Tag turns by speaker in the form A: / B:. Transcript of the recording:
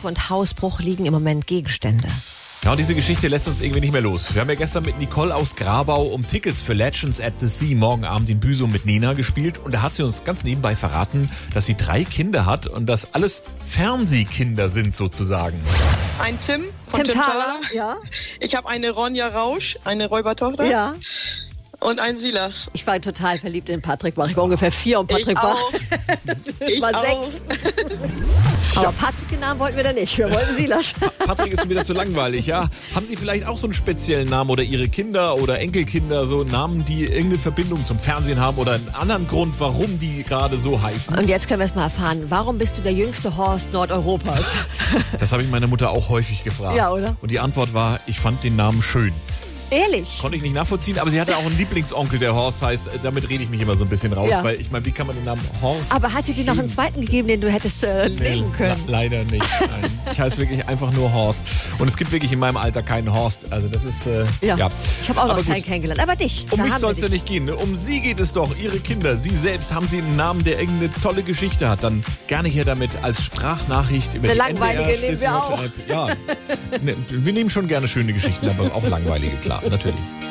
A: Kampf und Hausbruch liegen im Moment Gegenstände.
B: Ja, und diese Geschichte lässt uns irgendwie nicht mehr los. Wir haben ja gestern mit Nicole aus Grabau um Tickets für Legends at the Sea morgen Abend in Büsum mit Nena gespielt. Und da hat sie uns ganz nebenbei verraten, dass sie 3 Kinder hat und dass alles Fernsehkinder sind sozusagen.
C: Ein Tim von
A: Tim
C: Tim
A: Thaler,
C: Thaler.
A: ja.
C: Ich habe eine Ronja Rausch, eine Räubertochter.
A: Ja.
C: Und einen Silas.
A: Ich war total verliebt in Patrick Bach. Ich war ungefähr 4 und Patrick
C: Ich
A: Bach
C: auch. Ich
A: war
C: auch.
A: 6. Aber Patrick den Namen wollten wir da nicht. Wir wollten Silas.
B: Patrick ist wieder zu langweilig, ja. Haben Sie vielleicht auch so einen speziellen Namen oder Ihre Kinder oder Enkelkinder, so Namen, die irgendeine Verbindung zum Fernsehen haben oder einen anderen Grund, warum die gerade so heißen?
A: Und jetzt können wir es mal erfahren. Warum bist du der jüngste Horst Nordeuropas?
B: Das habe ich meine Mutter auch häufig gefragt.
A: Ja, oder?
B: Und die Antwort war, ich fand den Namen schön.
A: Ehrlich?
B: Konnte ich nicht nachvollziehen, aber sie hatte auch einen Lieblingsonkel, der Horst heißt. Damit rede ich mich immer so ein bisschen raus,
A: Ja.
B: weil ich meine, wie kann man den Namen Horst...
A: Aber hat sie dir noch einen zweiten gegeben, den du hättest nehmen können?
B: Leider nicht. Nein. Ich heiße wirklich einfach nur Horst. Und es gibt wirklich in meinem Alter keinen Horst. Also das ist...
A: Ja. Ich habe auch
B: Aber
A: noch keinen
B: gut.
A: kennengelernt. Aber dich.
B: Um
A: da
B: mich
A: haben
B: soll
A: wir
B: es ja
A: dich.
B: nicht gehen. Ne? Um Sie geht es doch. Ihre Kinder, Sie selbst, haben Sie einen Namen, der irgendeine tolle Geschichte hat. Dann gerne hier damit als Sprachnachricht über
A: Eine
B: die
A: langweilige
B: NDR
A: nehmen wir auch.
B: Ja, wir nehmen schon gerne schöne Geschichten, aber auch langweilige, klar, natürlich.